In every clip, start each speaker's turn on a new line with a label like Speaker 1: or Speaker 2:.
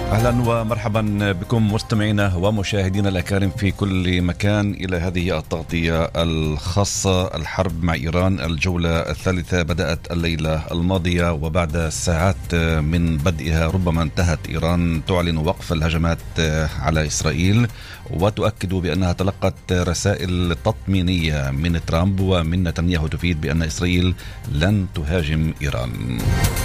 Speaker 1: أهلا ومرحبا بكم مستمعينا ومشاهدينا الأكارم في كل مكان إلى هذه التغطية الخاصة. الحرب مع إيران الجولة الثالثة بدأت الليلة الماضية، وبعد ساعات من بدئها ربما انتهت. إيران تعلن وقف الهجمات على إسرائيل وتؤكد بأنها تلقت رسائل تطمينية من ترامب ومن نتنياهو تفيد بأن إسرائيل لن تهاجم إيران.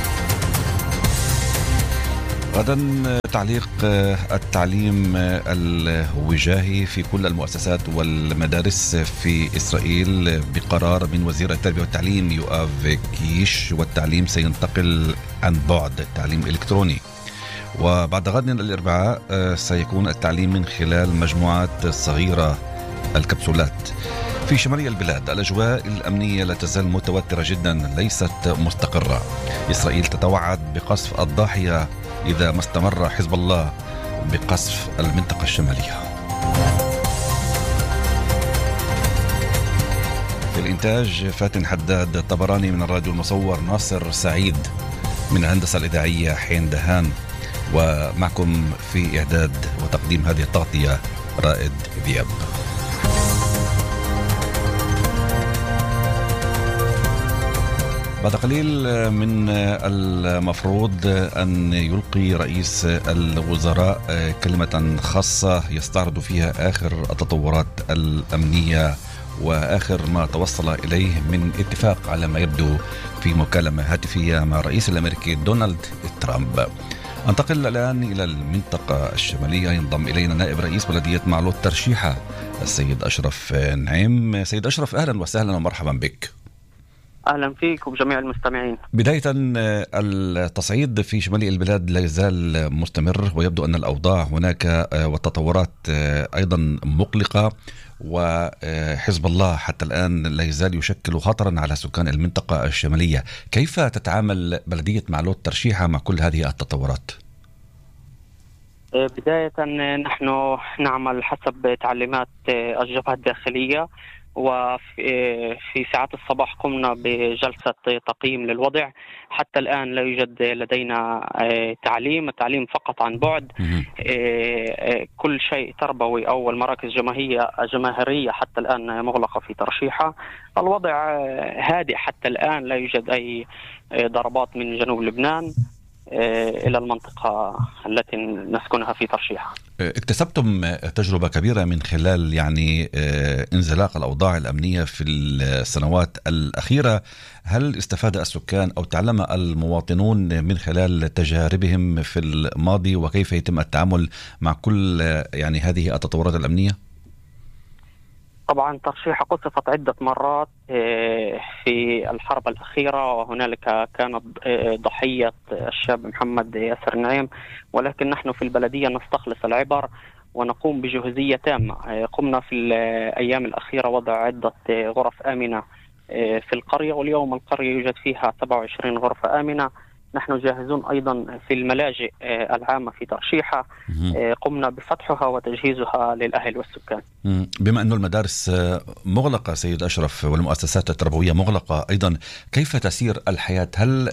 Speaker 1: غدا تعليق التعليم الوجاهي في كل المؤسسات والمدارس في إسرائيل بقرار من وزير التربية والتعليم يؤاف كيش، والتعليم سينتقل عن بعد، تعليم إلكتروني. وبعد غد الأربعاء سيكون التعليم من خلال مجموعات صغيرة، الكبسولات. في شمالي البلاد الأجواء الأمنية لا تزال متوترة جدا، ليست مستقرة. إسرائيل تتوعد بقصف الضاحية إذا ما استمر حزب الله بقصف المنطقة الشمالية. في الإنتاج فاتن حداد، طبراني من الراديو المصور، ناصر سعيد من الهندسة الإذاعية حين دهان، ومعكم في إعداد وتقديم هذه التغطية رائد ذياب. بعد قليل من المفروض أن يلقي رئيس الوزراء كلمة خاصة يستعرض فيها آخر التطورات الأمنية وآخر ما توصل إليه من اتفاق على ما يبدو في مكالمة هاتفية مع الرئيس الأمريكي دونالد ترامب. انتقل الآن إلى المنطقة الشمالية، ينضم إلينا نائب رئيس بلدية معلوت ترشيحة السيد أشرف نعيم. سيد أشرف، أهلا وسهلا ومرحبا بك.
Speaker 2: أهلا فيك وبجميع المستمعين.
Speaker 1: بداية، التصعيد في شمال البلاد لا يزال مستمر، ويبدو أن الأوضاع هناك والتطورات أيضا مقلقة، وحزب الله حتى الآن لا يزال يشكل خطرا على سكان المنطقة الشمالية. كيف تتعامل بلدية معلوت ترشيحة مع كل هذه التطورات؟
Speaker 2: بداية نحن نعمل حسب تعليمات الجبهة الداخلية، وفي ساعات الصباح قمنا بجلسة تقييم للوضع. حتى الآن لا يوجد لدينا التعليم فقط عن بعد. كل شيء تربوي أو المراكز جماهيرية حتى الآن مغلقة في ترشيحة. الوضع هادئ حتى الآن، لا يوجد أي ضربات من جنوب لبنان إلى المنطقة التي نسكنها في ترشيحة.
Speaker 1: اكتسبتم تجربة كبيرة من خلال انزلاق الأوضاع الأمنية في السنوات الأخيرة. هل استفاد السكان أو تعلم المواطنون من خلال تجاربهم في الماضي، وكيف يتم التعامل مع كل هذه التطورات الأمنية؟
Speaker 2: طبعا ترشيحة قصفت عدة مرات في الحرب الأخيرة، وهنالك كانت ضحية الشاب محمد ياسر نعيم، ولكن نحن في البلدية نستخلص العبر ونقوم بجهوزية تامة. قمنا في الأيام الأخيرة وضع عدة غرف آمنة في القرية، واليوم القرية يوجد فيها 27 غرفة آمنة. نحن جاهزون أيضا في الملاجئ العامة في ترشيحة، قمنا بفتحها وتجهيزها للأهل والسكان.
Speaker 1: بما أن المدارس مغلقة سيد أشرف والمؤسسات التربوية مغلقة أيضا، كيف تسير الحياة؟ هل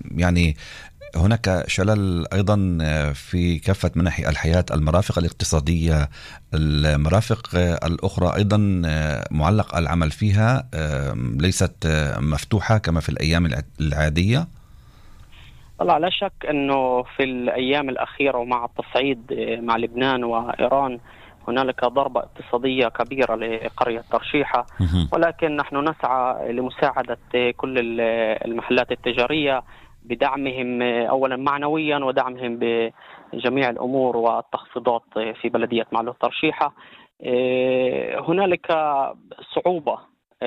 Speaker 1: هناك شلل أيضا في كافة مناحي الحياة؟ المرافق الاقتصادية، المرافق الأخرى أيضا معلق العمل فيها، ليست مفتوحة كما في الأيام العادية؟
Speaker 2: طبعا لا شك أنه في الأيام الأخيرة ومع التصعيد مع لبنان وإيران هنالك ضربة اقتصادية كبيرة لقرية ترشيحة، ولكن نحن نسعى لمساعدة كل المحلات التجارية بدعمهم أولا معنويا ودعمهم بجميع الأمور والتخفيضات في بلدية معلوت ترشيحة. هنالك صعوبة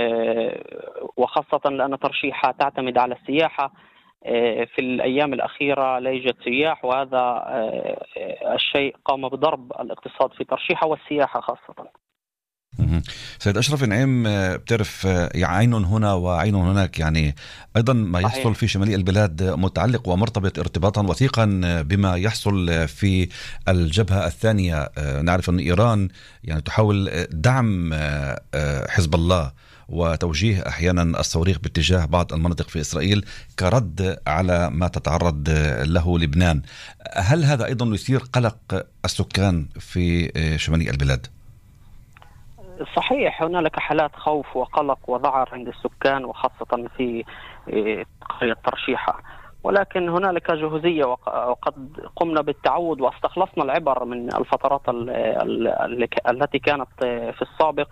Speaker 2: وخاصة لأن ترشيحة تعتمد على السياحة. في الأيام الأخيرة لا يوجد سياح، وهذا الشيء قام بضرب الاقتصاد في ترشيحة والسياحة خاصة.
Speaker 1: سيد أشرف نعيم، بتعرف عين هنا وعين هناك، أيضا ما يحصل في شمالي البلاد متعلق ومرتبط ارتباطا وثيقا بما يحصل في الجبهة الثانية. نعرف أن إيران تحاول دعم حزب الله، وتوجيه أحيانا الصواريخ باتجاه بعض المناطق في إسرائيل كرد على ما تتعرض له لبنان. هل هذا أيضا يثير قلق السكان في شمالي البلاد؟
Speaker 2: صحيح، هنالك حالات خوف وقلق وذعر عند السكان وخاصة في قرية ترشيحة، ولكن هنالك جهوزية وقد قمنا بالتعود واستخلصنا العبر من الفترات التي كانت في السابق،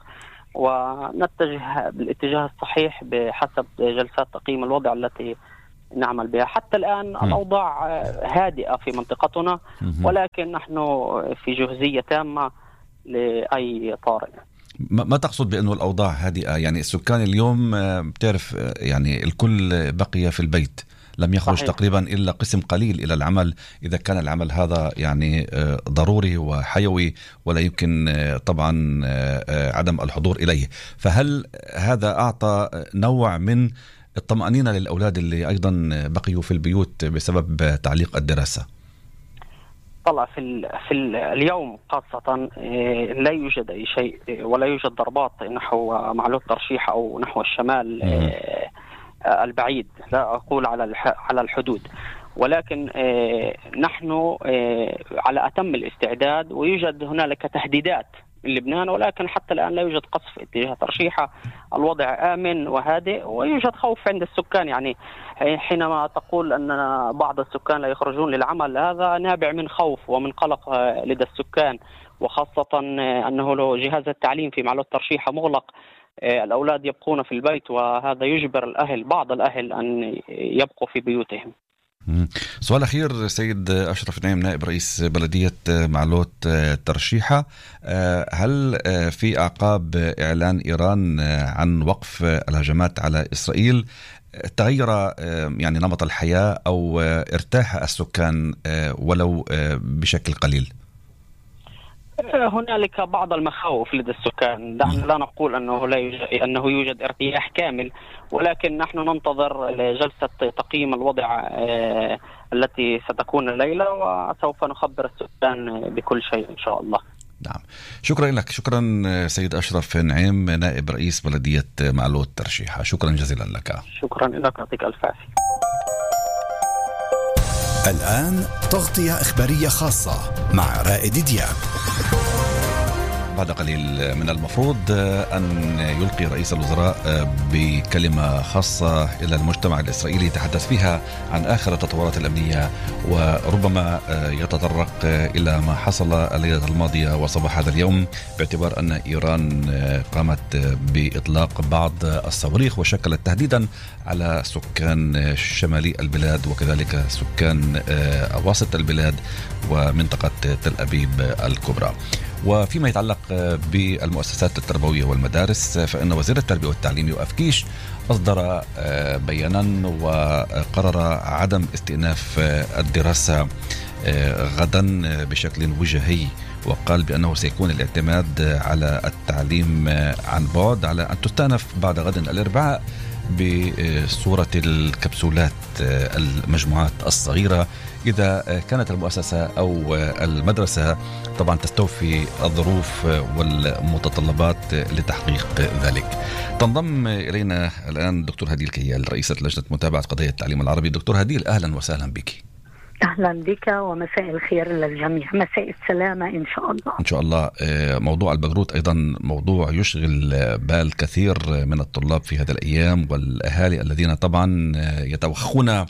Speaker 2: ونتجه بالاتجاه الصحيح بحسب جلسات تقييم الوضع التي نعمل بها. حتى الآن الأوضاع هادئة في منطقتنا، ولكن نحن في جهوزية تامة لأي طارئ.
Speaker 1: ما تقصد بأنه الأوضاع هادئة؟ يعني السكان اليوم بتعرف يعني الكل بقي في البيت، لم يخرج صحيح. تقريبا إلا قسم قليل إلى العمل، إذا كان العمل هذا يعني ضروري وحيوي ولا يمكن طبعا عدم الحضور إليه. فهل هذا أعطى نوع من الطمأنينة للأولاد اللي أيضا بقيوا في البيوت بسبب تعليق الدراسة؟
Speaker 2: طلع في اليوم خاصة لا يوجد أي شيء ولا يوجد ضربات نحو معلول ترشيح أو نحو الشمال البعيد، لا أقول على الحدود، ولكن نحن على أتم الاستعداد، ويوجد هنالك تهديدات من لبنان، ولكن حتى الآن لا يوجد قصف اتجاه ترشيحة. الوضع آمن وهادئ، ويوجد خوف عند السكان. يعني حينما تقول أن بعض السكان لا يخرجون للعمل، هذا نابع من خوف ومن قلق لدى السكان، وخاصة أنه لو جهاز التعليم في معلول ترشيحة مغلق، الأولاد يبقون في البيت، وهذا يجبر بعض الأهل أن يبقوا في بيوتهم.
Speaker 1: سؤال أخير سيد أشرف نعيم، نائب رئيس بلدية معلوت ترشيحة، هل في أعقاب إعلان إيران عن وقف الهجمات على إسرائيل تغير يعني نمط الحياة أو ارتاح السكان ولو بشكل قليل؟
Speaker 2: هنالك بعض المخاوف لدى السكان، لا نقول أنه يوجد ارتياح كامل، ولكن نحن ننتظر جلسة تقييم الوضع التي ستكون الليلة، وسوف نخبر السكان بكل شيء إن شاء الله.
Speaker 1: نعم، شكرا لك. شكرا سيد أشرف نعيم، نائب رئيس بلدية معلوت ترشيحة، شكرا جزيلا لك.
Speaker 2: شكرا لك، يعطيك ألف عافية.
Speaker 3: الآن تغطية إخبارية خاصة مع رائد دياب.
Speaker 1: بعد قليل من المفروض أن يلقي رئيس الوزراء بكلمة خاصة إلى المجتمع الإسرائيلي يتحدث فيها عن آخر التطورات الأمنية، وربما يتطرق إلى ما حصل الليلة الماضية وصباح هذا اليوم، باعتبار أن إيران قامت بإطلاق بعض الصواريخ وشكلت تهديدا على سكان شمالي البلاد وكذلك سكان أواسط البلاد ومنطقة تل أبيب الكبرى. وفيما يتعلق بالمؤسسات التربوية والمدارس، فإن وزير التربية والتعليم يوآف كيش أصدر بيانا وقرر عدم استئناف الدراسة غدا بشكل وجاهي، وقال بأنه سيكون الاعتماد على التعليم عن بعد على أن تستأنف بعد غد الأربعاء بصورة الكبسولات، المجموعات الصغيرة، إذا كانت المؤسسة أو المدرسة طبعا تستوفي الظروف والمتطلبات لتحقيق ذلك. تنضم إلينا الآن دكتور هديل كيال، رئيسة لجنة متابعة قضايا التعليم العربي. دكتور هديل، أهلا وسهلا بك.
Speaker 4: أهلا بك ومساء الخير للجميع، مساء السلامة إن شاء الله.
Speaker 1: إن شاء الله. موضوع البقروت أيضا موضوع يشغل بال كثير من الطلاب في هذه الأيام، والأهالي الذين طبعا يتوخون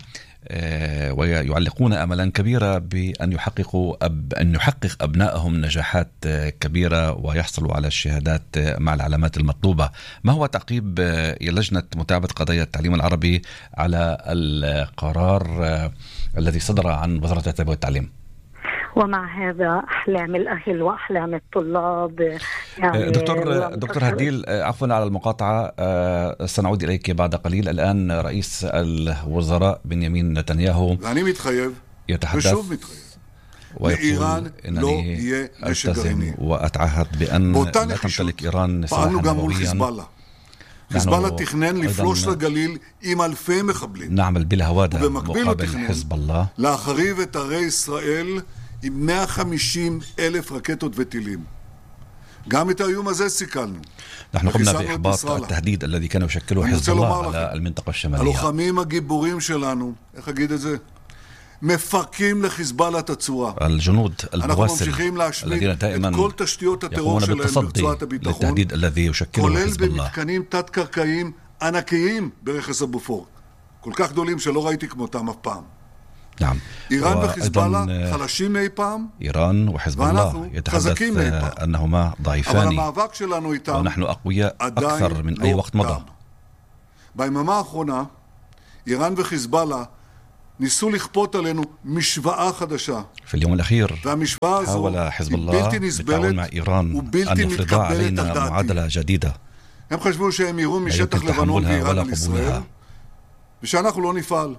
Speaker 1: ويعلقون أملا كبيرة بأن يحقق أبنائهم نجاحات كبيرة ويحصلوا على الشهادات مع العلامات المطلوبة. ما هو تعقيب لجنة متابعة قضايا التعليم العربي على القرار الذي صدر عن وزارة التربية والتعليم؟
Speaker 4: ومع هذا أحلام الأهل وأحلام الطلاب يعني
Speaker 1: دكتور هديل، عفوا على المقاطعة، سنعود إليك بعد قليل. الآن رئيس الوزراء بنيامين نتنياهو يتحدث ويقول إنني ألتزم وأتعهد بأن لا تمتلك إيران سلاحا نوويا.
Speaker 5: חיזבאללה תכנן לפלוש לגליל עם אלפי מחבלים.
Speaker 1: נעמל بالهوادة مقابل حزب الله.
Speaker 5: להחריב את ערי ישראל עם 150,000 רקטות וטילים. גם את האיום הזה סיכלנו.
Speaker 1: نحن قمنا بإحباط التهديد الذي كان يشكله حزب الله على المنطقة الشمالية.
Speaker 5: הלוחמים הגיבורים שלנו, איך אגיד את זה? מפרקים לחיזבאללה את הצורה.
Speaker 1: الجنود
Speaker 5: אנחנו
Speaker 1: البواسل
Speaker 5: ממשיכים להשמיד
Speaker 1: الذين
Speaker 5: את
Speaker 1: دائما
Speaker 5: כל תשתיות הטרור
Speaker 1: يقومون
Speaker 5: שלהם
Speaker 1: بالتصدي
Speaker 5: ברצועת הביטחון,
Speaker 1: للتهديد الذي يشكله
Speaker 5: כולל
Speaker 1: حزب الله.
Speaker 5: במתקנים תת-קרקעיים ענקיים ברכס הבופור. כל כך גדולים שלא ראיתי כמותם אף פעם.
Speaker 1: نعم.
Speaker 5: איראן וחיזבאללה חלשים מאי פעם,
Speaker 1: إيران وحزب الله يتحدث أنهما
Speaker 5: אבל
Speaker 1: ضعيفان
Speaker 5: המאבק שלנו איתם
Speaker 1: ونحن أقوياء أكثر
Speaker 5: עדיין
Speaker 1: من أي وقت
Speaker 5: לא
Speaker 1: مضى.
Speaker 5: תם. ביממה האחרונה, איראן וחיזבאללה ניסו לכפות עלינו משוואה חדשה.
Speaker 1: في اليوم الأخير
Speaker 5: והמשוואה הזו
Speaker 1: حاول حزب
Speaker 5: היא
Speaker 1: الله
Speaker 5: בלתי
Speaker 1: بالتعاون مع
Speaker 5: נסבלת
Speaker 1: إيران
Speaker 5: ובלתי
Speaker 1: أن يفرض
Speaker 5: מתקבלת
Speaker 1: علينا
Speaker 5: על דעתי.
Speaker 1: معادلة جديدة
Speaker 5: הם חשבו שהם יראו
Speaker 1: لا
Speaker 5: משטח
Speaker 1: يمكن
Speaker 5: לבנון
Speaker 1: تحملها
Speaker 5: ואיראן
Speaker 1: ولا
Speaker 5: על ישראל,
Speaker 1: قبولها.
Speaker 5: ושאנחנו לא נפעל.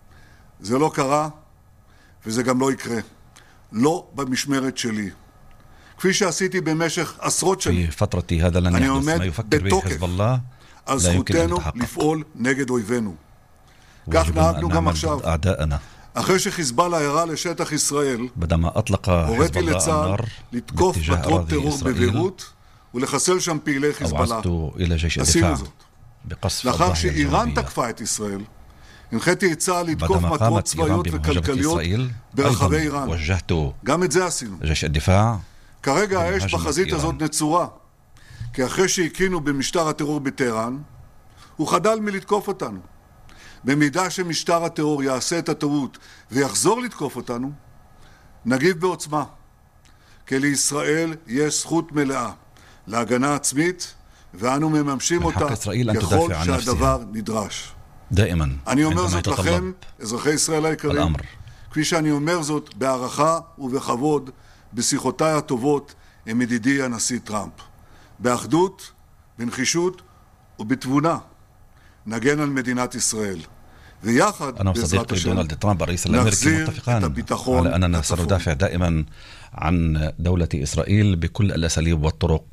Speaker 5: זה לא קרה, וזה גם לא יקרה. לא במשמרת שלי. כפי שעשיתי במשך עשרות שנים.
Speaker 1: في فترتي هذا لن
Speaker 5: אני
Speaker 1: يحدث
Speaker 5: עומד
Speaker 1: ما يفكر به
Speaker 5: בתוקף
Speaker 1: حزب الله
Speaker 5: על
Speaker 1: لا يمكن أن
Speaker 5: זכותנו
Speaker 1: يتحقق.
Speaker 5: לפעול נגד אויבינו. כך
Speaker 1: ويجب
Speaker 5: נהגנו
Speaker 1: أن
Speaker 5: גם
Speaker 1: نعمل
Speaker 5: עכשיו.
Speaker 1: ضد أعدائنا.
Speaker 5: אחרי שחיזבאללה ירה לשטח ישראל,
Speaker 1: بدما أطلق حزب
Speaker 5: הוריתי
Speaker 1: الله
Speaker 5: לצה"ל
Speaker 1: النار
Speaker 5: לתקוף
Speaker 1: باتجاه
Speaker 5: מטרות
Speaker 1: أراضي
Speaker 5: טרור
Speaker 1: إسرائيل
Speaker 5: בביירות ולחסל שם פעילי חיזבאללה.
Speaker 1: وعزت إلى جيش
Speaker 5: עשינו
Speaker 1: الدفاع
Speaker 5: זאת.
Speaker 1: بقصف
Speaker 5: לאחר
Speaker 1: الضاحية
Speaker 5: שאיראן
Speaker 1: الجنوبية.
Speaker 5: תקפה את ישראל, הנחיתי את צה"ל לתקוף
Speaker 1: بدما
Speaker 5: מטרות
Speaker 1: قامت إيران
Speaker 5: צבאיות
Speaker 1: بمهاجمة
Speaker 5: וכלכליות
Speaker 1: إسرائيل
Speaker 5: ברחבי
Speaker 1: أيضا
Speaker 5: איראן.
Speaker 1: وجهت
Speaker 5: גם את זה עשינו.
Speaker 1: جيش الدفاع
Speaker 5: כרגע האש
Speaker 1: במהג'מת
Speaker 5: בחזית
Speaker 1: איראן.
Speaker 5: הזאת נצורה, כי אחרי שהקינו במשטר הטרור בטהרן, הוא חדל מלתקוף אותנו. במידה שמשטר הטרור יעשה את הטעות ויחזור לתקוף אותנו, נגיב בעוצמה. כי לישראל יש זכות מלאה להגנה עצמית, ואנו מממשים אותה ככל שהדבר נדרש.
Speaker 1: دائما
Speaker 5: אני אומר
Speaker 1: عندما
Speaker 5: זאת
Speaker 1: يتطلب
Speaker 5: לכם, אזרחי ישראל היקרים,
Speaker 1: الأمر.
Speaker 5: כפי שאני אומר זאת בהערכה ובכבוד בשיחותיי הטובות עם ידידי הנשיא טראמפ. באחדות, בנחישות ובתבונה נגן על מדינת ישראל. ויחד,
Speaker 1: أنا
Speaker 5: בעזרת
Speaker 1: وصديقي
Speaker 5: השם,
Speaker 1: دونالد ترامب الرئيس الأمريكي
Speaker 5: נחזיר את
Speaker 1: متفقان
Speaker 5: הביטחון
Speaker 1: على أننا
Speaker 5: לצפון.
Speaker 1: سندافع دائما عن دولة إسرائيل بكل الأساليب والطرق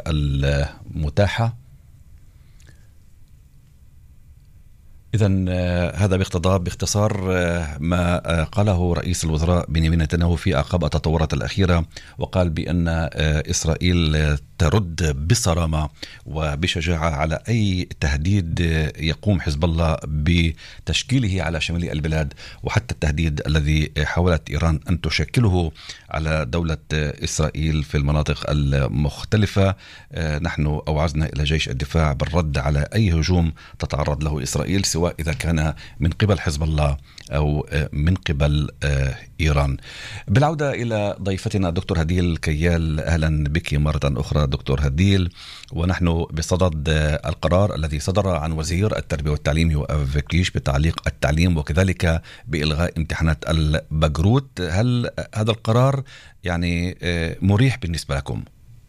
Speaker 1: المتاحة. إذن هذا باختصار ما قاله رئيس الوزراء بنيامين نتنياهو في أعقاب التطورات الأخيرة، وقال بأن إسرائيل ترد بصرامة وبشجاعة على أي تهديد يقوم حزب الله بتشكيله على شمال البلاد، وحتى التهديد الذي حاولت إيران أن تشكله على دولة إسرائيل في المناطق المختلفة. نحن أوعزنا إلى جيش الدفاع بالرد على أي هجوم تتعرض له إسرائيل، سواء إذا كان من قبل حزب الله أو من قبل إيران. بالعودة إلى ضيفتنا دكتور هديل كيال، أهلا بك مرة أخرى دكتور هديل. ونحن بصدد القرار الذي صدر عن وزير التربية والتعليم يوآف كيش بتعليق التعليم وكذلك بإلغاء امتحانات البقروت. هل هذا القرار يعني مريح بالنسبة لكم؟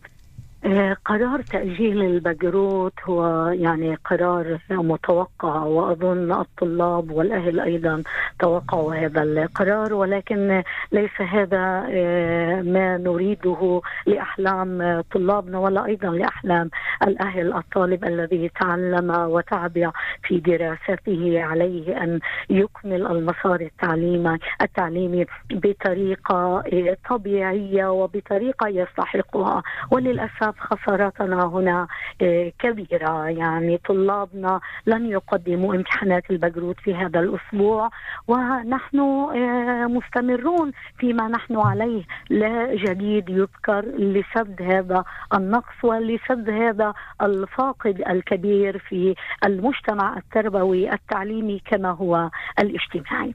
Speaker 4: قرار تأجيل البقروت هو يعني قرار متوقع، وأظن الطلاب والأهل أيضا توقعوا هذا القرار، ولكن ليس هذا ما نريده لأحلام طلابنا ولا أيضا لأحلام الأهل. الطالب الذي تعلم وتعب في دراسته عليه أن يكمل المسار التعليمي بطريقة طبيعية وبطريقة يستحقها، وللأسف خسارتنا هنا كبيرة. يعني طلابنا لن يقدموا امتحانات البقروت في هذا الأسبوع، ونحن مستمرون فيما نحن عليه. لا جديد يذكر لسد هذا النقص ولسد هذا الفاقد الكبير في المجتمع التربوي التعليمي كما هو الاجتماعي.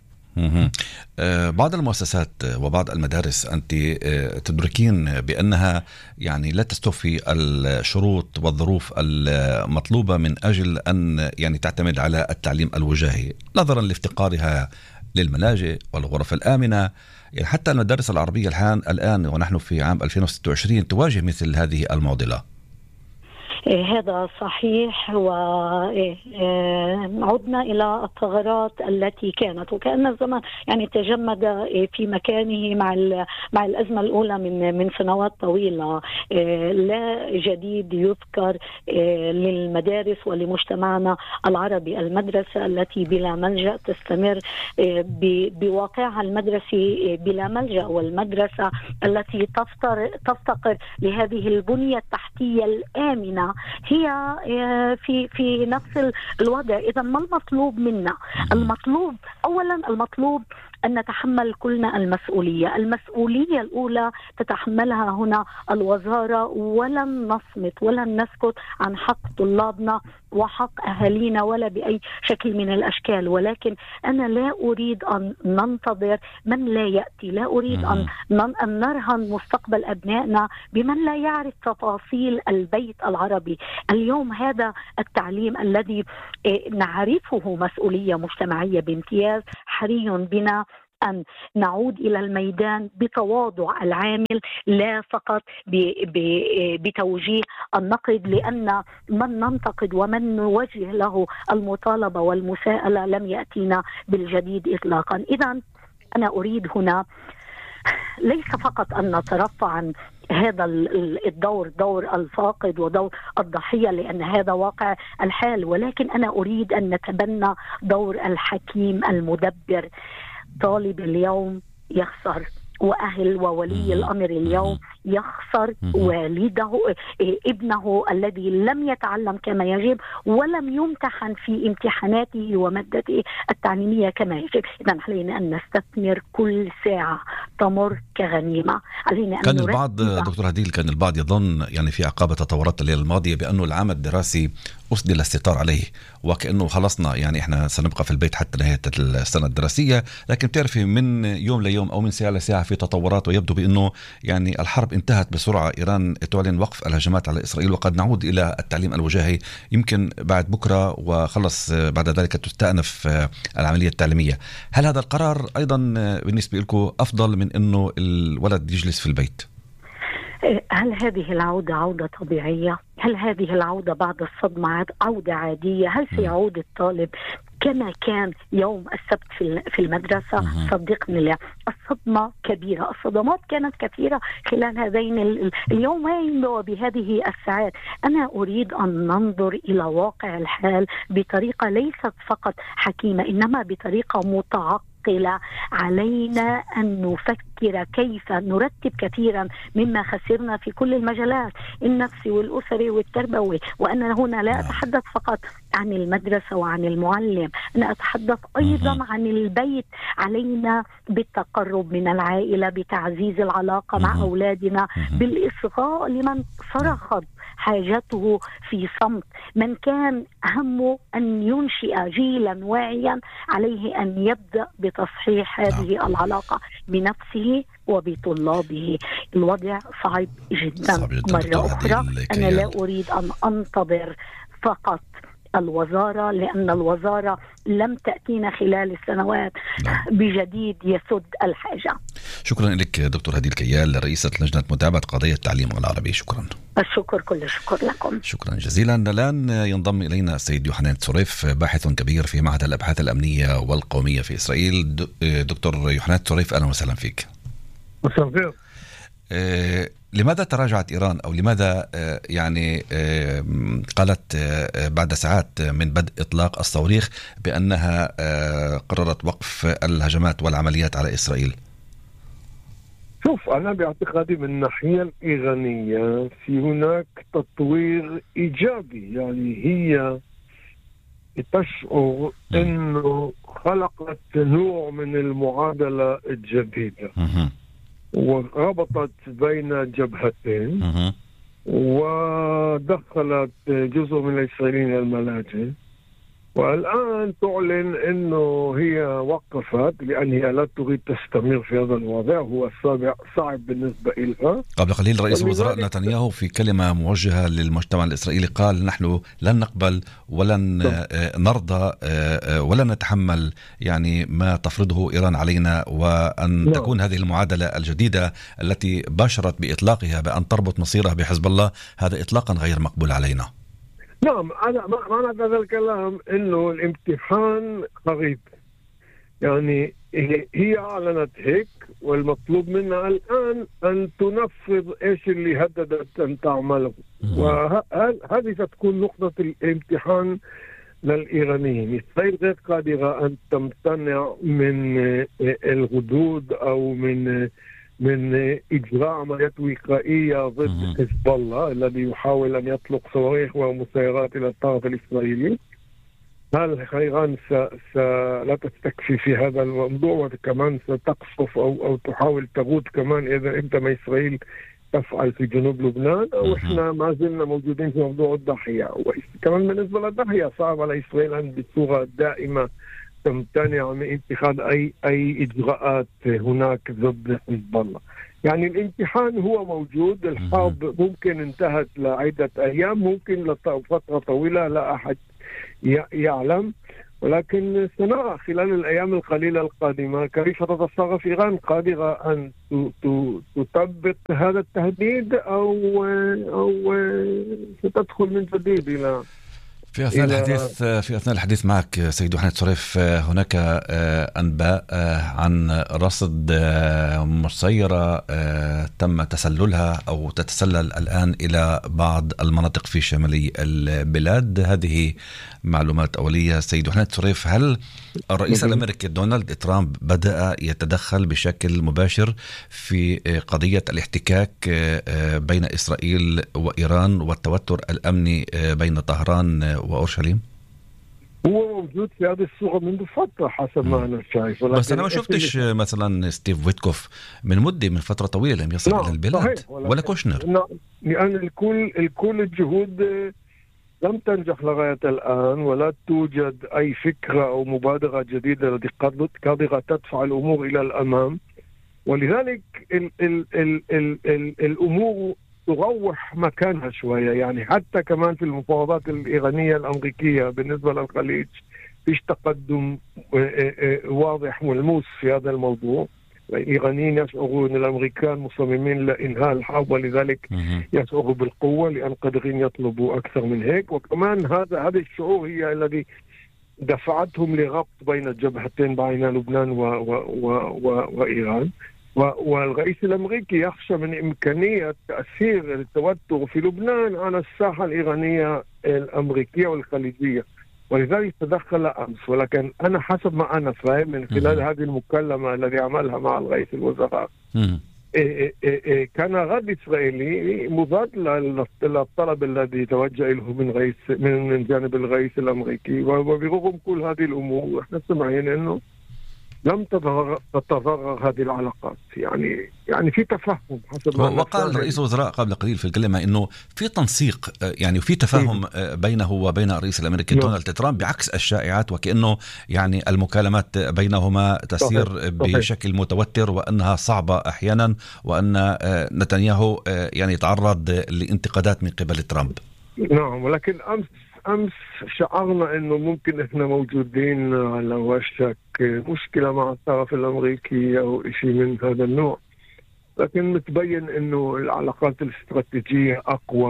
Speaker 1: بعض المؤسسات وبعض المدارس أنت تدركين بأنها يعني لا تستوفي الشروط والظروف المطلوبة من أجل أن يعني تعتمد على التعليم الوجاهي، نظرا لافتقارها للملاجئ والغرف الآمنة. يعني حتى المدارس العربية الآن ونحن في عام 2026 تواجه مثل هذه المعضلة.
Speaker 4: هذا صحيح، وعدنا إلى الثغرات التي كانت، وكأن الزمن يعني تجمد في مكانه مع الأزمة الأولى من سنوات طويلة. لا جديد يذكر للمدارس ولمجتمعنا العربي. المدرسة التي بلا ملجأ تستمر بواقعها المدرسي بلا ملجأ، والمدرسة التي تفتقر لهذه البنية التحتية الآمنة هي في نفس الوضع. إذا ما المطلوب منا؟ المطلوب أن نتحمل كلنا المسؤولية الأولى تتحملها هنا الوزارة، ولن نصمت ولن نسكت عن حق طلابنا وحق أهالينا ولا بأي شكل من الأشكال. ولكن أنا لا أريد أن ننتظر من لا يأتي، لا أريد أن نرهن مستقبل أبنائنا بمن لا يعرف تفاصيل البيت العربي. اليوم هذا التعليم الذي نعرفه مسؤولية مجتمعية بامتياز، حري بنا أن نعود إلى الميدان بتواضع العامل، لا فقط بتوجيه النقد، لأن من ننتقد ومن نوجه له المطالبة والمساءلة لم يأتينا بالجديد إطلاقا. إذن أنا أريد هنا ليس فقط أن نترفع عن هذا الدور، دور الفاقد ودور الضحية، لأن هذا واقع الحال، ولكن أنا أريد أن نتبنى دور الحكيم المدبر. طالب اليوم يخسر، وأهل وولي الأمر اليوم يخسر والده، ابنه الذي لم يتعلم كما يجب ولم يمتحن في امتحاناته ومادته التعليمية كما يجب. إذن علينا أن نستثمر كل ساعة تمر كغنيمة. علينا أن
Speaker 1: كان البعض دكتور هديل، كان البعض يظن يعني في عقابة تطورات الليلة الماضية بأنه العام الدراسي أسدل الستار عليه، وكأنه خلصنا يعني إحنا سنبقى في البيت حتى نهاية السنة الدراسية. لكن بتعرفي من يوم ليوم أو من ساعة لساعة في تطورات، ويبدو بأنه يعني الحرب انتهت بسرعة. إيران تعلن وقف الهجمات على إسرائيل، وقد نعود إلى التعليم الوجاهي يمكن بعد بكرة، وخلص بعد ذلك تستأنف العملية التعليمية. هل هذا القرار أيضا بالنسبة لكم أفضل من أنه الولد يجلس في البيت؟
Speaker 4: هل هذه العودة عودة طبيعية؟ هل هذه العودة بعد الصدمة عودة عادية؟ هل سيعود الطالب كما كان يوم السبت في المدرسة؟ صدقني لا، الصدمة كبيرة، الصدمات كانت كثيرة خلال هذين اليومين وبهذه الساعات. أنا أريد أن ننظر إلى واقع الحال بطريقة ليست فقط حكيمة، إنما بطريقة متعقلة. علينا أن نفكر كيف نرتب كثيرا مما خسرنا في كل المجالات، النفسي والأسري والتربوي. وأنا هنا لا أتحدث فقط عن المدرسة وعن المعلم، أنا أتحدث أيضا عن البيت. علينا بالتقرب من العائلة، بتعزيز العلاقة مع أولادنا، بالإصغاء لمن صرخت حاجته في صمت. من كان همه أن ينشئ جيلا واعيا عليه أن يبدأ بتصحيح هذه العلاقة بنفسه وبطلابه. الوضع صعب جدا. مرة أخرى أنا لا أريد أن أنتظر فقط الوزارة، لأن الوزارة لم تأتينا خلال السنوات بجديد يسد الحاجة.
Speaker 1: شكرا لك دكتور هديل كيال، رئيسة لجنة متابعة قضايا التعليم العربي. شكرا.
Speaker 4: الشكر، كل الشكر لكم.
Speaker 1: شكرا جزيلا. الآن ينضم إلينا السيد يوحنان تسوريف، باحث كبير في معهد الأبحاث الأمنية والقومية في إسرائيل. دكتور يوحنان تسوريف، أهلا وسهلا فيك.
Speaker 6: مساء.
Speaker 1: لماذا تراجعت إيران، أو لماذا يعني قالت بعد ساعات من بدء إطلاق الصواريخ بأنها قررت وقف الهجمات والعمليات على إسرائيل؟
Speaker 6: شوف، أنا باعتقادي من الناحية الإيرانية في هناك تطوير إيجابي. يعني هي تشعر أنه خلقت نوع من المعادلة الجديدة، وربطت بين جبهتين، ودخلت جزء من الإسرائيليين الملاجئ، والآن تعلن أنه هي وقفت لأن هي لا تريد تستمر في هذا الوضع، هو صعب بالنسبة إلها.
Speaker 1: قبل قليل رئيس الوزراء نتنياهو في كلمة موجهة للمجتمع الإسرائيلي قال نحن لن نقبل ولن نرضى ولن نتحمل يعني ما تفرضه إيران علينا، وأن تكون هذه المعادلة الجديدة التي باشرت بإطلاقها بأن تربط مصيرها بحزب الله هذا إطلاقا غير مقبول علينا.
Speaker 6: نعم، أنا معنى هذا الكلام إنه الامتحان قريب، يعني هي أعلنت هيك، والمطلوب منها الآن أن تنفذ إيش اللي هددت أن تعمله، وهذه ستكون نقطة الامتحان للإيرانيين. إسرائيل غير قادرة أن تمتنع من الغدود أو من إجراء عمليات وقائية ضد حزب الله الذي يحاول أن يطلق صواريخ ومسيرات إلى الطرف الإسرائيلي. هل إيران لا تستكفي في هذا الموضوع، وكمان ستقصف أو تحاول تغود كمان إذا ما إسرائيل تفعل في جنوب لبنان، أو إحنا ما زلنا موجودين في موضوع الضحية. وكمان بالنسبة للضحية صعب على إسرائيل أن بصورة دائمة تمتنع من اتخاذ أي إجراءات هناك ضد حزب الله. يعني الامتحان هو موجود، الحرب ممكن انتهت لعدة أيام، ممكن لفترة طويلة، لا أحد يعلم، ولكن سنرى خلال الأيام القليلة القادمة كيف تتصرف إيران، قادرة أن تطبق هذا التهديد أو ستدخل من جديد إلى
Speaker 1: في أثناء الحديث معك سيد وحنة صريف، هناك أنباء عن رصد مسيرة تم تسللها أو تتسلل الآن إلى بعض المناطق في شمالي البلاد. هذه معلومات أولية. سيد وحنة صريف، هل الرئيس الأمريكي دونالد ترامب بدأ يتدخل بشكل مباشر في قضية الاحتكاك بين إسرائيل وإيران والتوتر الأمني بين طهران وأورشليم؟
Speaker 6: هو موجود في هذه الصورة منذ فترة حسب ما أنا شايف،
Speaker 1: بس أنا ما شفتش مثلا ستيف ويتكوف من فترة طويلة لم يصل إلى البلاد، ولا كوشنر.
Speaker 6: لأن الكل الجهود لم تنجح لغاية الآن، ولا توجد أي فكرة أو مبادرة جديدة التي قادرة تدفع الأمور إلى الأمام، ولذلك الأمور تروح مكانها شوية. يعني حتى كمان في المفاوضات الإيرانية الأمريكية بالنسبة للخليج فيش تقدم واضح ملموس في هذا الموضوع. الإيرانيين يشعرون أن الأمريكان مصممين لإنهاء الحرب، ولذلك يشعروا بالقوة لأن قادرين يطلبوا أكثر من هيك. وكمان هذا الشعور هي الذي دفعتهم لربط بين الجبهتين بين لبنان وإيران. والرئيس الأمريكي يخشى من إمكانية تأثير التوتر في لبنان على الساحة الإيرانية الأمريكية والخليجية، ولذلك تدخل أمس. ولكن أنا حسب ما أنا فاهم من خلال هذه المكالمة التي عملها مع رئيس الوزراء كان رد إسرائيلي مضاد للطلب الذي توجه له من جانب الرئيس الأمريكي. وبرغم كل هذه الأمور احنا سمعين أنه لم تتضرر هذه العلاقات. يعني في تفاهم حسب ما
Speaker 1: وقال رئيس الوزراء قبل قليل في الكلمة إنه في تنسيق، يعني في تفاهم بينه وبين الرئيس الأمريكي دونالد ترامب، بعكس الشائعات وكأنه يعني المكالمات بينهما تسير بشكل متوتر وأنها صعبة أحيانا، وأن نتنياهو يعني يتعرض لانتقادات من قبل ترامب.
Speaker 6: نعم، ولكن أمس شعرنا أنه ممكن إحنا موجودين على وشك مشكلة مع الطرف الأمريكي أو شيء من هذا النوع، لكن متبين أنه العلاقات الاستراتيجية أقوى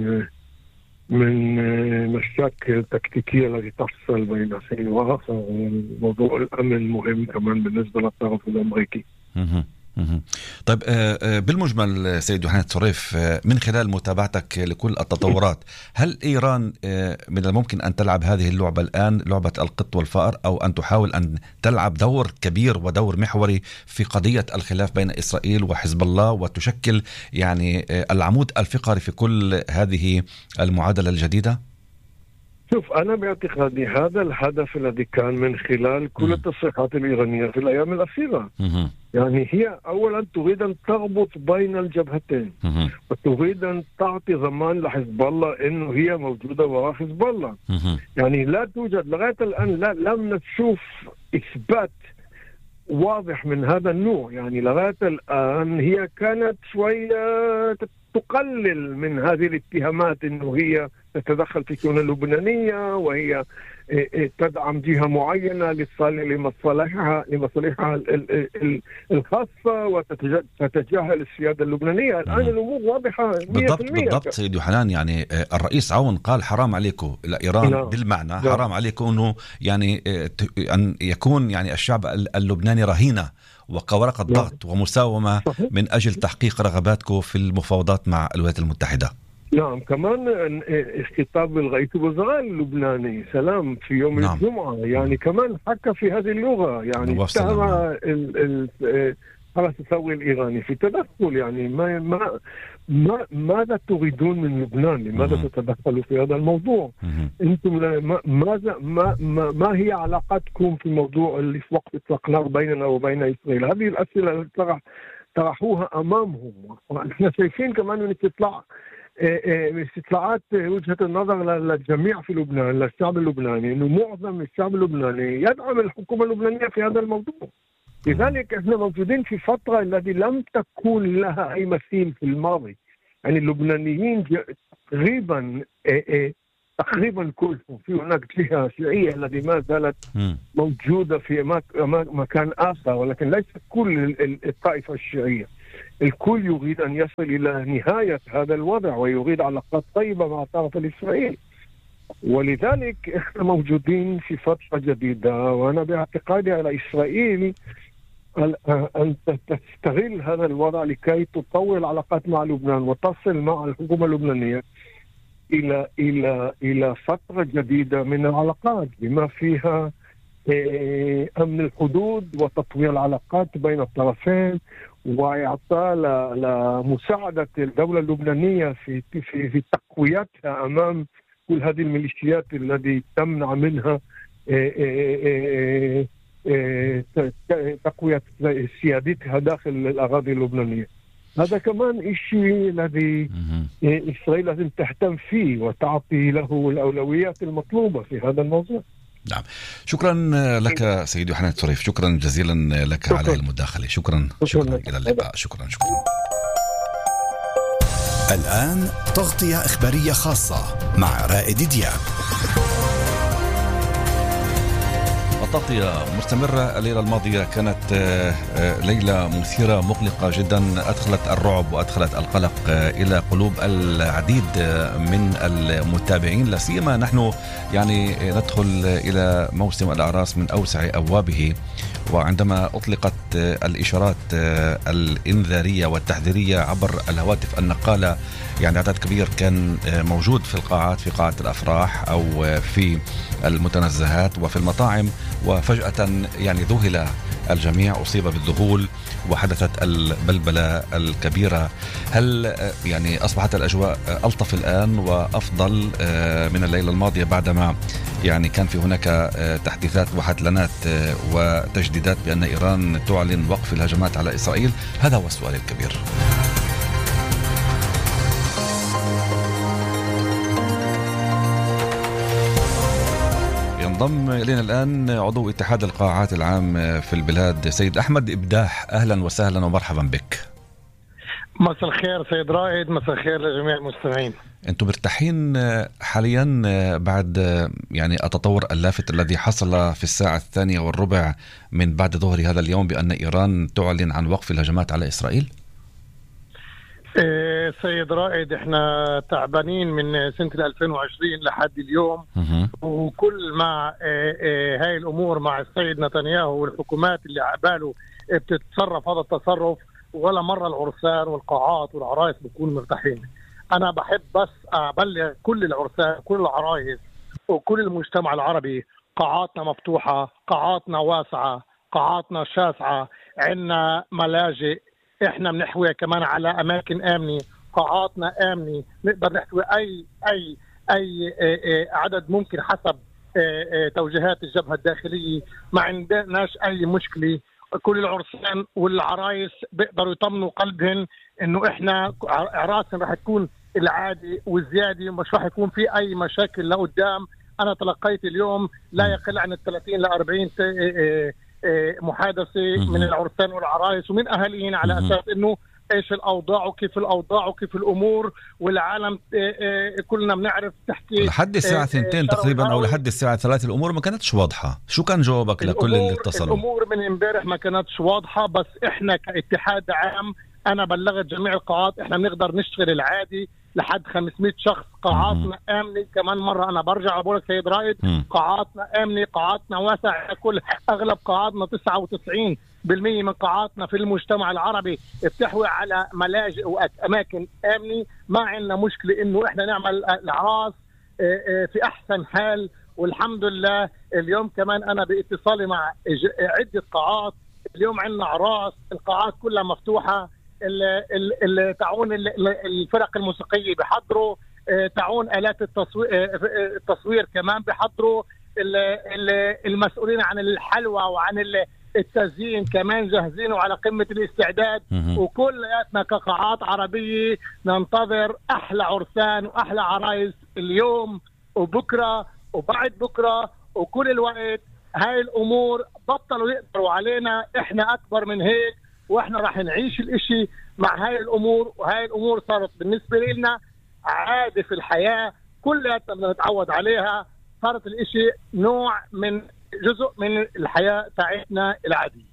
Speaker 6: من مشاكل تكتيكية التي تحصل بين حين وآخر. موضوع الأمن مهم كمان بالنسبة للطرف الأمريكي.
Speaker 1: طيب، بالمجمل سيد وحنة صريف، من خلال متابعتك لكل التطورات، هل إيران من الممكن أن تلعب هذه اللعبة الآن، لعبة القط والفأر، أو أن تحاول أن تلعب دور كبير ودور محوري في قضية الخلاف بين إسرائيل وحزب الله، وتشكل يعني العمود الفقري في كل هذه المعادلة الجديدة؟
Speaker 6: شوف، أنا باعتقادي هذا الهدف الذي كان من خلال كل التصريحات الإيرانية في الأيام الأخيرة. يعني هي أولا تريد أن تربط بين الجبهتين، وتريد أن تعطي ضمان لحزب الله أنه هي موجودة وراء حزب الله. يعني لا توجد لغاية الآن، لم نشوف إثبات واضح من هذا النوع. يعني لغاية الآن هي كانت شوية تقلل من هذه الاتهامات أنه هي تتدخل في الشؤون اللبنانية، وهي تدعم جهة معينة لمصالحها الخاصة، وتتجاهل السيادة اللبنانية. الآن الأمور واضحة 100%.
Speaker 1: بالضبط سيد يوحنان. يعني الرئيس عون قال حرام عليكم لإيران، بالمعنى حرام عليكم أنه يعني أن يكون يعني الشعب اللبناني رهينة وكورقة ضغط ومساومة من أجل تحقيق رغباتكم في المفاوضات مع الولايات المتحدة.
Speaker 6: نعم، كمان خطاب الرئيس الوزراء اللبناني سلام في يوم الجمعة يعني كمان حكى في هذه اللغة. يعني اتهم حرس الثوري الإيراني في تدخل. يعني ماذا تريدون من لبنان؟ لماذا تتدخلوا في هذا الموضوع؟ انتم ما هي علاقتكم في الموضوع اللي في وقت اطلاق نار بيننا وبين إسرائيل؟ هذه الأسئلة التي طرحوها أمامهم. احنا شايفين كمان من استطلاعات وجهة النظر للجميع في لبنان، للشعب اللبناني، انه معظم الشعب اللبناني يدعم الحكومة اللبنانية في هذا الموضوع. لذلك احنا موجودين في فترة التي لم تكون لها اي مثيل في الماضي. يعني اللبنانيين تقريبا كلهم، في هناك جهة شيعية التي ما زالت موجودة في مكان آخر، ولكن ليس كل الطائفة الشيعية. الكل يريد أن يصل إلى نهاية هذا الوضع، ويريد علاقات طيبة مع الطرف الإسرائيلي. ولذلك احنا موجودين في فترة جديدة، وأنا باعتقادي على إسرائيل أن تستغل هذا الوضع لكي تطور العلاقات مع لبنان وتصل مع الحكومة اللبنانية إلى فترة جديدة من العلاقات، بما فيها أمن الحدود وتطوير العلاقات بين الطرفين، وإعطاء لمساعدة الدولة اللبنانية في تقويتها أمام كل هذه الميليشيات التي تمنع منها تقوية سيادتها داخل الأراضي اللبنانية. هذا كمان شيء الذي إسرائيل لازم تهتم فيه وتعطي له الأولويات المطلوبة في هذا الموضوع.
Speaker 1: نعم، شكرا لك سيد يوحنان الطريف، شكرا جزيلا لك على المداخلة. شكرا إلى اللقاء. شكرا.
Speaker 3: الآن تغطية إخبارية خاصة مع رائد دياب.
Speaker 1: التغطية مستمرة. الليلة الماضية كانت ليلة مثيرة مقلقة جدا، أدخلت الرعب وأدخلت القلق إلى قلوب العديد من المتابعين، لا سيما نحن يعني ندخل إلى موسم الأعراس من أوسع أبوابه. وعندما أطلقت الإشارات الإنذارية والتحذيرية عبر الهواتف النقالة، يعني عدد كبير كان موجود في القاعات، في قاعة الأفراح أو في المتنزهات وفي المطاعم، وفجأة يعني ذهل الجميع، أصيب بالذهول وحدثت البلبلة الكبيرة. هل يعني أصبحت الأجواء ألطف الآن وأفضل من الليلة الماضية بعدما يعني كان في هناك تحديثات وحتلنات وتجديدات بأن إيران تعلن وقف الهجمات على إسرائيل؟ هذا هو السؤال الكبير. ينضم إلينا الآن عضو اتحاد القاعات العام في البلاد سيد أحمد إبداح. أهلا وسهلا ومرحبا بك.
Speaker 7: مساء الخير سيد رائد، مساء الخير لجميع المستمعين.
Speaker 1: أنتم مرتاحين حاليا بعد يعني التطور اللافت الذي حصل في الساعة 2:15 من بعد ظهر هذا اليوم بأن إيران تعلن عن وقف الهجمات على إسرائيل؟
Speaker 7: سيد رائد، احنا تعبانين من سنة 2020 لحد اليوم، وكل ما هاي الأمور مع السيد نتنياهو والحكومات اللي عقباله بتتصرف هذا التصرف، ولا مرة العرسان والقاعات والعرايس بيكونوا مرتاحين. أنا بحب بس أبلغ كل العرسان، كل العرايس وكل المجتمع العربي، قاعاتنا مفتوحة، قاعاتنا واسعة، قاعاتنا شاسعة، عنا ملاجئ، احنا بنحوي كمان على اماكن امنه، قاعاتنا امنه، نقدر نحوي اي أي عدد ممكن حسب توجيهات الجبهة الداخلية. ما عندناش أي مشكلة. كل العرسان والعرايس بيقدروا يطمنوا قلبهم إنه إحنا عراسنا رح تكون العادي والزيادة، مش رح يكون في أي مشاكل لقدام. أنا تلقيت اليوم لا يقل عن 30 ل 40 محادثة من العرسان والعرايس ومن أهاليهم على أساس إنه ايش الاوضاع وكيف الاوضاع وكيف الامور، والعالم كلنا بنعرف تحكي.
Speaker 1: لحد الساعه 2 تقريبا او لحد الساعه 3 الامور ما كانتش واضحه. شو كان جوابك لكل اللي اتصلوا؟
Speaker 7: الامور من امبارح ما كانتش واضحه، بس احنا كاتحاد عام انا بلغت جميع القاعات احنا بنقدر نشتغل العادي لحد 500 شخص. قاعاتنا آمنة. كمان مرة أنا برجع بقول لك سيد رائد، قاعاتنا آمنة، قاعاتنا واسعة. كل أغلب قاعاتنا 99% من قاعاتنا في المجتمع العربي بتحوي على ملاجئ وأماكن آمنة. ما عندنا مشكلة إنه إحنا نعمل الأعراس في أحسن حال، والحمد لله. اليوم كمان أنا باتصالي مع عدة قاعات، اليوم عندنا أعراس، القاعات كلها مفتوحة. تعون الفرق الموسيقية بحضروا، تعون آلات التصوير كمان بحضروا، المسؤولين عن الحلوى وعن التزيين كمان جاهزين وعلى قمة الاستعداد. وكلياتنا كقاعات عربية ننتظر أحلى عرسان وأحلى عرايس اليوم وبكرة وبعد بكرة وكل الوقت. هاي الأمور بطلوا يقدروا علينا، إحنا أكبر من هيك، واحنا راح نعيش الاشي مع هاي الامور. وهاي الامور صارت بالنسبة لنا عادة في الحياة، كلها بدنا نتعود عليها. صارت الاشي نوع من جزء من الحياة تاعتنا العادية.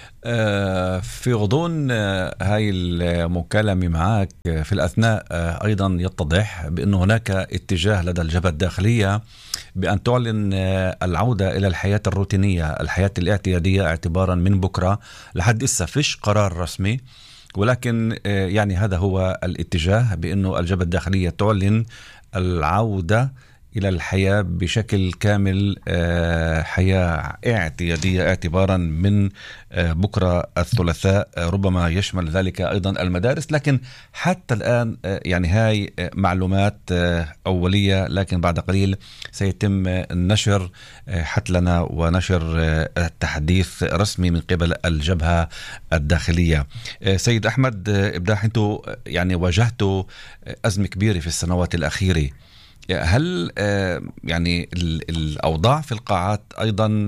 Speaker 1: في غضون هاي المكالمة معك في الأثناء أيضا يتضح بأن هناك اتجاه لدى الجبهة الداخلية بأن تعلن العودة إلى الحياة الروتينية، الحياة الاعتيادية، اعتبارا من بكرة. لحد إسا فيش قرار رسمي، ولكن يعني هذا هو الاتجاه، بأنه الجبهة الداخلية تعلن العودة إلى الحياة بشكل كامل، حياة اعتيادية اعتبارا من بكرة الثلاثاء. ربما يشمل ذلك أيضا المدارس، لكن حتى الآن يعني هاي معلومات أولية، لكن بعد قليل سيتم نشر حتلنا ونشر تحديث رسمي من قبل الجبهة الداخلية. سيد أحمد إبداح، أنتوا يعني واجهتوا أزمة كبيرة في السنوات الأخيرة. هل يعني الأوضاع في القاعات أيضا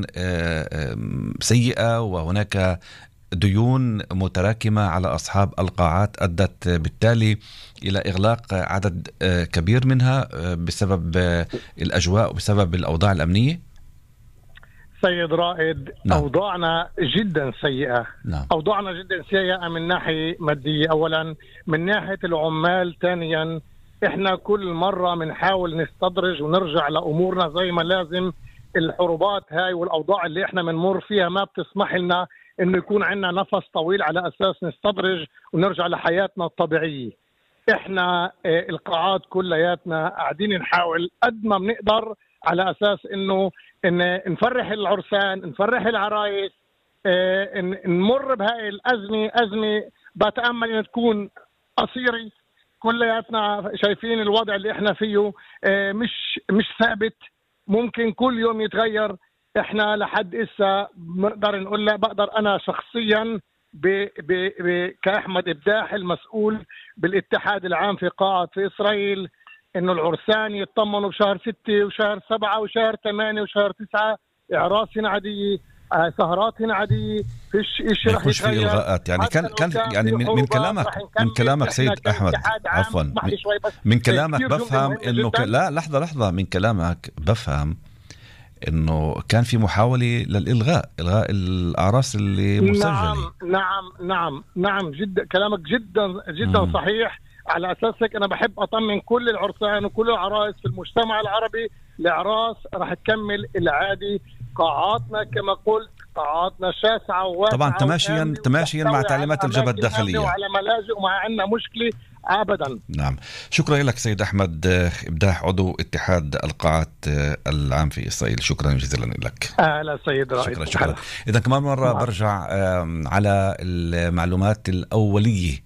Speaker 1: سيئة، وهناك ديون متراكمة على أصحاب القاعات أدت بالتالي إلى إغلاق عدد كبير منها بسبب الأجواء وبسبب الأوضاع الأمنية؟
Speaker 7: سيد رائد، نعم. أوضاعنا جدا سيئة.
Speaker 1: نعم.
Speaker 7: أوضاعنا جدا سيئة من ناحية مادية أولا، من ناحية العمال ثانيا. احنا كل مرة بنحاول نستدرج ونرجع لأمورنا زي ما لازم. الحروبات هاي والأوضاع اللي احنا بنمر فيها ما بتسمح لنا انه يكون عندنا نفس طويل على اساس نستدرج ونرجع لحياتنا الطبيعية. احنا القاعات كلياتنا قاعدين نحاول قد ما بنقدر على اساس انه نفرح العرسان، نفرح العرايس، نمر بهاي الأزمة. أزمة بتأمل ان تكون قصيرة. كلياتنا شايفين الوضع اللي احنا فيه مش ثابت، ممكن كل يوم يتغير. احنا لحد إسا بنقدر نقول لا، بقدر انا شخصيا كأحمد إبداح المسؤول بالاتحاد العام في قاعة في إسرائيل انه العرسان يطمنوا بشهر 6 وشهر 7 وشهر 8 وشهر 9 اعراسنا عادية، سهراتنا عادية، فيش إشي رح
Speaker 1: يخش في إلغاءات. يعني كان يعني من كلامك سيد أحمد، عفوا، من كلامك بفهم إنه لا لحظة، من كلامك بفهم إنه كان في محاولة للإلغاء، إلغاء الأعراس اللي مسجلة.
Speaker 7: نعم جدا، كلامك جدا صحيح. على أساسك أنا بحب أطمن كل العرسان وكل العرايس في المجتمع العربي، الأعراس رح تكمل العادي. قاعاتنا كما قلت قاعاتنا شاسعة وواسعة،
Speaker 1: طبعا تماشيا مع تعليمات الجبهة الداخلية
Speaker 7: وعلى ملاجئ وما عندنا مشكلة أبدا.
Speaker 1: نعم، شكرا لك سيد أحمد إبداح، عضو اتحاد القاعات العام في إسرائيل. شكرا جزيلا لك.
Speaker 7: أهلا سيد رائد.
Speaker 1: شكرا. إذا كمان مرة برجع على المعلومات الأولية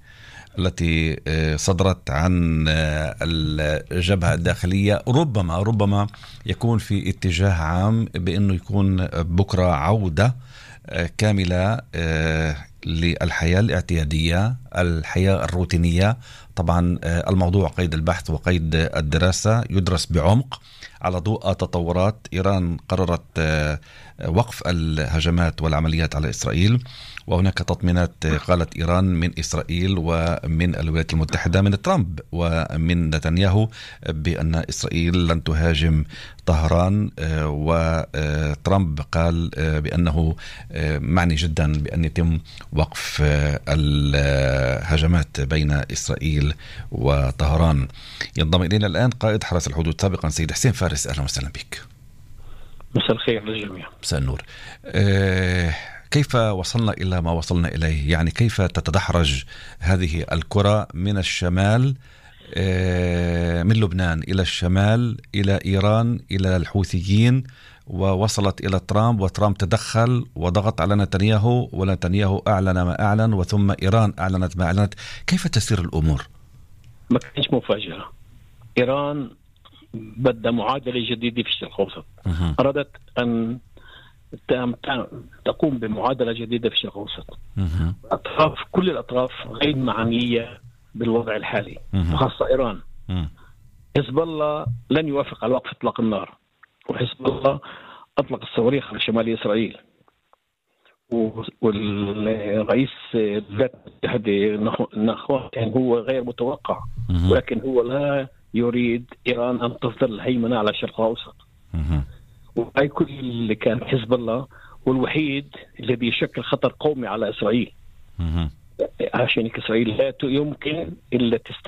Speaker 1: التي صدرت عن الجبهة الداخلية ربما يكون في اتجاه عام بأنه يكون بكرة عودة كاملة للحياة الاعتيادية، الحياة الروتينية. طبعا الموضوع قيد البحث وقيد الدراسة، يدرس بعمق على ضوء تطورات. إيران قررت وقف الهجمات والعمليات على إسرائيل، وهناك تطمينات قالت إيران من إسرائيل ومن الولايات المتحدة، من ترامب ومن نتنياهو، بأن إسرائيل لن تهاجم طهران. وترامب قال بأنه معني جدا بأن يتم وقف الهجمات بين إسرائيل وطهران. ينضم إلينا الآن قائد حرس الحدود سابقا سيد حسين فارس، أهلا وسهلا بك.
Speaker 8: مساء الخير للجميع.
Speaker 1: مساء النور. كيف وصلنا إلى ما وصلنا إليه؟ يعني كيف تتدحرج هذه الكرة من الشمال، من لبنان إلى الشمال، إلى إيران، إلى الحوثيين، ووصلت إلى ترامب، وترامب تدخل وضغط على نتنياهو، ونتنياهو أعلن ما أعلن، وثم إيران أعلنت ما أعلنت. كيف تسير الأمور؟
Speaker 8: ما كانش مفاجأة. إيران بدأ معادلة جديدة في الشرق الأوسط. أرادت أن تقوم بمعادلة جديدة في الشرق الأوسط. كل الأطراف غير معنية بالوضع الحالي، خاصة إيران. حزب الله لن يوافق على وقف إطلاق النار، وحزب الله أطلق الصواريخ على شمال إسرائيل، والرئيس الولايات المتحدة يعني هو غير متوقع، ولكن هو لا يريد إيران أن تفضل الهيمنة على الشرق الأوسط. وهي كل اللي كان حزب الله هو الوحيد الذي يشكل خطر قومي على إسرائيل، عشان إسرائيل لا يمكن إلا